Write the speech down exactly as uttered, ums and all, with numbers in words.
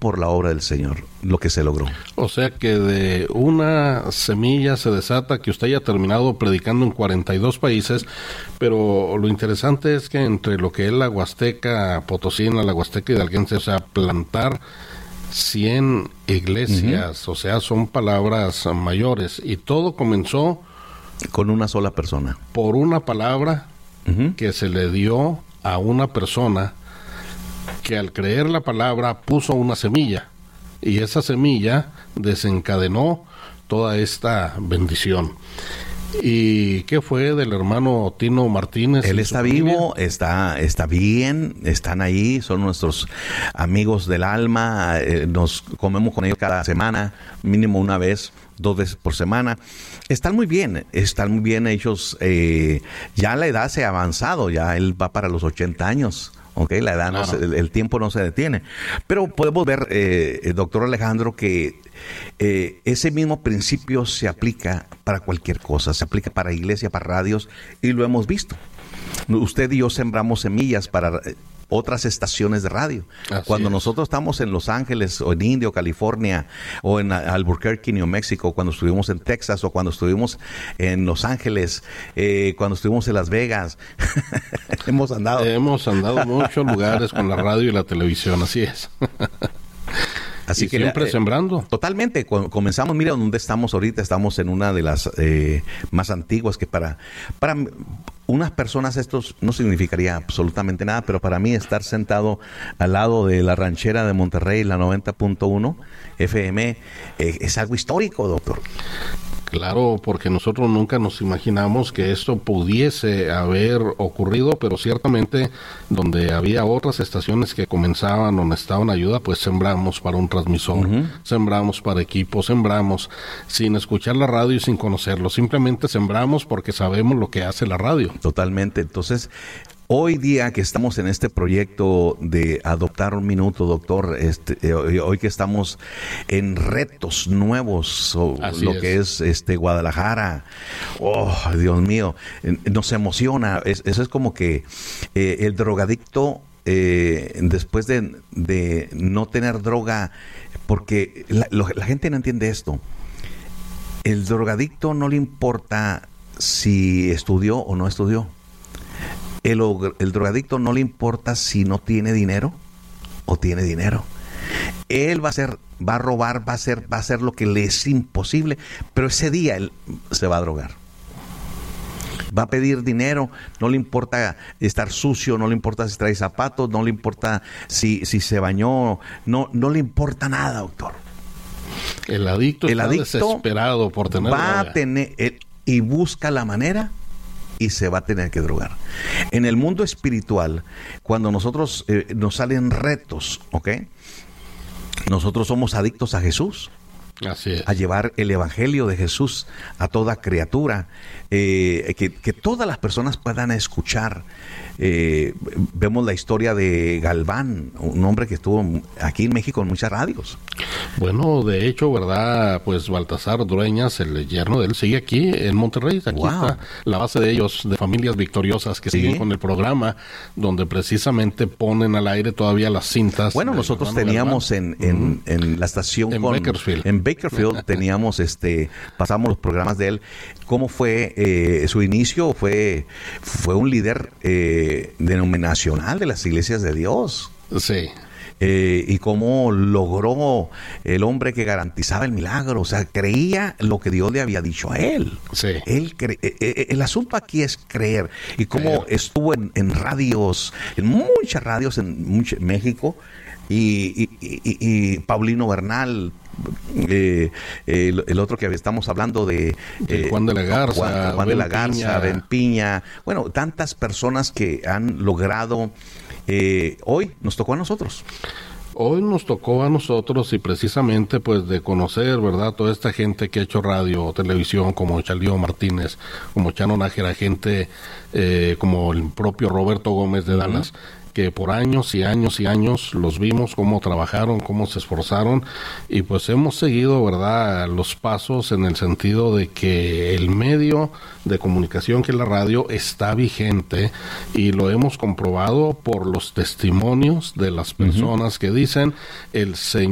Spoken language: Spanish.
por la obra del Señor, lo que se logró. O sea que de una semilla se desata que usted haya terminado predicando en cuarenta y dos países, pero lo interesante es que entre lo que es la Huasteca Potosina, la Huasteca Hidalguense, o sea, plantar cien iglesias, uh-huh. o sea, son palabras mayores, y todo comenzó con una sola persona. Por una palabra uh-huh. que se le dio a una persona que al creer la palabra puso una semilla, y esa semilla desencadenó toda esta bendición. ¿Y qué fue del hermano Tino Martínez? Él está vivo, está, está bien, están ahí, son nuestros amigos del alma, eh, nos comemos con ellos cada semana, mínimo una vez, dos veces por semana. Están muy bien, están muy bien ellos, eh, ya la edad se ha avanzado, ya él va para los ochenta años. Okay, la edad, claro. no se, el, el tiempo no se detiene. Pero podemos ver, eh, doctor Alejandro, que eh, ese mismo principio se aplica para cualquier cosa. Se aplica para iglesia, para radios, y lo hemos visto. Usted y yo sembramos semillas para eh, otras estaciones de radio. Así cuando es. Nosotros estamos en Los Ángeles, o en Indio, California, o en Albuquerque, New Mexico, cuando estuvimos en Texas, o cuando estuvimos en Los Ángeles, eh, cuando estuvimos en Las Vegas, hemos andado. Hemos andado en muchos lugares con la radio y la televisión, así es. Así y que siempre eh, sembrando. Totalmente. Cuando comenzamos, mira dónde estamos ahorita. Estamos en una de las eh, más antiguas, que para para unas personas esto no significaría absolutamente nada, pero para mí estar sentado al lado de la ranchera de Monterrey, la noventa punto uno F M, eh, es algo histórico, doctor. Claro, porque nosotros nunca nos imaginamos que esto pudiese haber ocurrido, pero ciertamente donde había otras estaciones que comenzaban o necesitaban ayuda, pues sembramos para un transmisor, uh-huh. sembramos para equipos, sembramos sin escuchar la radio y sin conocerlo, simplemente sembramos porque sabemos lo que hace la radio. Totalmente. Entonces, hoy día que estamos en este proyecto de adoptar un minuto, doctor, este, eh, hoy que estamos en retos nuevos, o lo es. que es este Guadalajara, oh, Dios mío, eh, nos emociona. Es, eso es como que eh, el drogadicto, eh, después de, de no tener droga, porque la, lo, la gente no entiende esto. El drogadicto no le importa si estudió o no estudió. El, el drogadicto no le importa si no tiene dinero o tiene dinero. Él va a hacer, va a robar, va a hacer, va a hacer lo que le es imposible, pero ese día él se va a drogar. Va a pedir dinero, no le importa estar sucio, no le importa si trae zapatos, no le importa si, si se bañó, no, no le importa nada, doctor. El adicto el está adicto desesperado por tener va droga. a tener eh, y busca la manera y se va a tener que drogar. En el mundo espiritual, cuando nosotros eh, nos salen retos, ¿ok? Nosotros somos adictos a Jesús. Así es. A llevar el evangelio de Jesús a toda criatura, eh, que, que todas las personas puedan escuchar. Eh, vemos la historia de Galván, un hombre que estuvo aquí en México en muchas radios. Bueno, de hecho, ¿verdad? Pues Baltasar Dueñas, el yerno de él, sigue aquí en Monterrey. Aquí wow. está la base de ellos, de Familias Victoriosas, que ¿sí? siguen con el programa, donde precisamente ponen al aire todavía las cintas. Bueno, nosotros teníamos en, en, uh-huh. en la estación en con, Bakersfield. En Bakersfield teníamos, este, pasamos los programas de él. ¿Cómo fue eh, su inicio? Fue, fue un líder eh, denominacional de las iglesias de Dios. Sí. Eh, y cómo logró el hombre que garantizaba el milagro, o sea, creía lo que Dios le había dicho a él. Sí. Él cre- eh, el asunto aquí es creer, y cómo creer. Estuvo en, en radios, en muchas radios en mucho, México, y, y, y, y Paulino Bernal, eh, el, el otro que estamos hablando de eh, Juan de la Garza, Juan, Juan de la Garza, Piña. Ben Piña, bueno, tantas personas que han logrado. Eh, hoy nos tocó a nosotros. Hoy nos tocó a nosotros, y precisamente pues de conocer, ¿verdad? Toda esta gente que ha hecho radio o televisión, como Chalío Martínez, como Chano Nájera, gente eh, como el propio Roberto Gómez de uh-huh. Dallas, que por años y años y años los vimos cómo trabajaron, cómo se esforzaron, y pues hemos seguido, ¿verdad?, los pasos en el sentido de que el medio de comunicación que es la radio está vigente, y lo hemos comprobado por los testimonios de las personas uh-huh. que dicen: el Señor